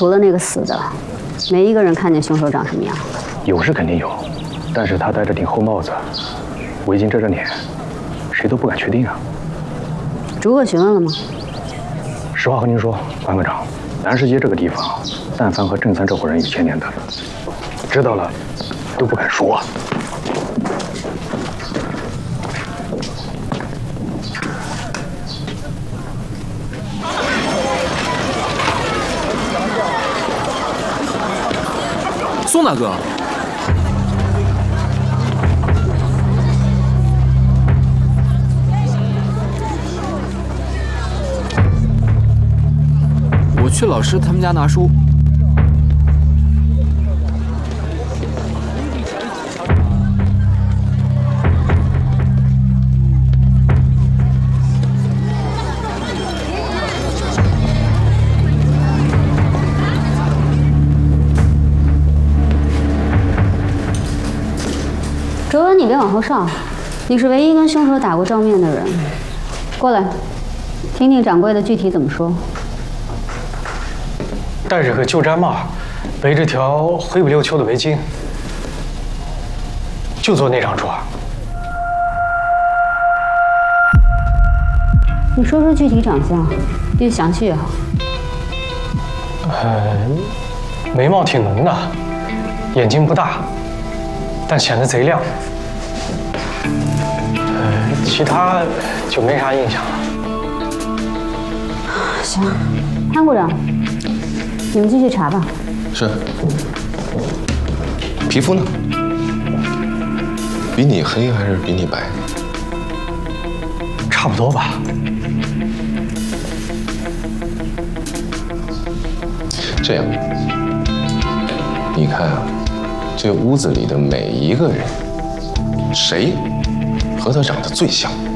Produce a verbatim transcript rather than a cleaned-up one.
除了那个死的，没一个人看见凶手长什么样。 有是肯定有，但是他戴着顶厚帽子，围巾遮着脸，谁都不敢确定啊。 逐个询问了吗？ 实话和您说，关科长，南市街这个地方，但凡和郑三这伙人有牵连的，知道了都不敢说啊。 宋大哥，我去老师他们家拿书。 哲文，你别往后上，你是唯一跟凶手打过照面的人。过来，听听掌柜的具体怎么说。 戴着个旧毡帽，围着条灰不溜秋的围巾，就坐那张桌。 你说说具体长相，越详细越好。 呃，眉毛挺浓的，眼睛不大。 但显得贼亮，呃，其他就没啥印象了。 行，潘股长，你们继续查吧。 是。皮肤呢？比你黑还是比你白？ 差不多吧。 这样，你看啊。 这屋子里的每一个人，谁和他长得最像？